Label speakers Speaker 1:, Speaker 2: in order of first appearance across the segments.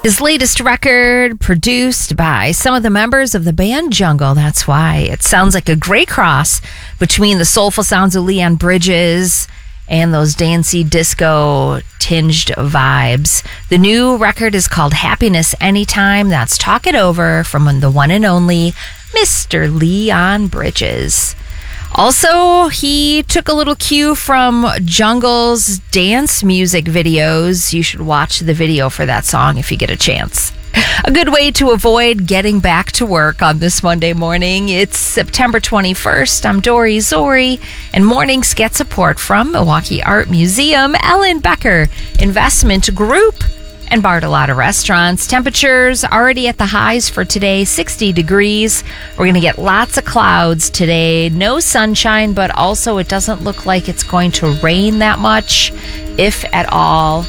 Speaker 1: His latest record, produced by some of the members of the band Jungle. That's why it sounds like a great cross between the soulful sounds of Leon Bridges and those dancey disco tinged vibes. The new record is called Happiness Anytime. That's Talk It Over from the one and only Mr. Leon Bridges. Also, he took a little cue from Jungle's dance music videos. You should watch the video for that song if you get a chance. A good way to avoid getting back to work on this Monday morning. It's September 21st. I'm Dory Zori, and mornings get support from Milwaukee Art Museum, Ellen Becker Investment Group, and Bartolotta Restaurants. Temperatures already at the highs for today, 60 degrees. We're going to get lots of clouds today. No sunshine, but also it doesn't look like it's going to rain that much, if at all,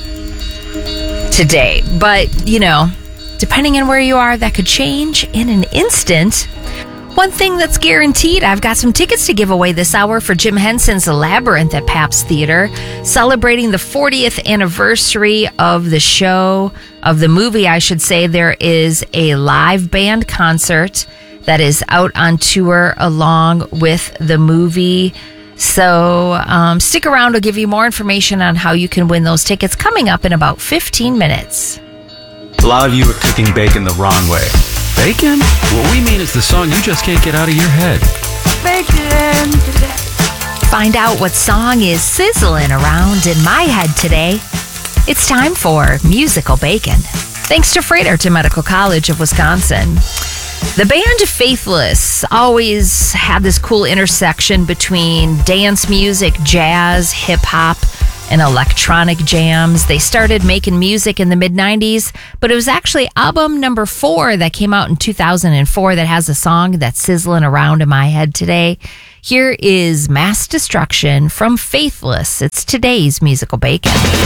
Speaker 1: today. But, you know, depending on where you are, that could change in an instant. One thing that's guaranteed, I've got some tickets to give away this hour for Jim Henson's Labyrinth at Pabst Theater, celebrating the 40th anniversary of the show, of the movie, I should say. There is a live band concert that is out on tour along with the movie. So stick around. I'll give you more information on how you can win those tickets coming up in about 15 minutes.
Speaker 2: A lot of you are cooking bacon the wrong way. Bacon? What we mean is the song you just can't get out of your head.
Speaker 1: Bacon. Find out what song is sizzling around in my head today. It's time for Musical Bacon. Thanks to Freighterton Medical College of Wisconsin. The band Faithless always had this cool intersection between dance music, jazz, hip-hop, and electronic jams. They started making music in the mid-90s, but it was actually album number 4 that came out in 2004 that has a song that's sizzling around in my head today. Here is Mass Destruction from Faithless. It's today's Musical Bacon.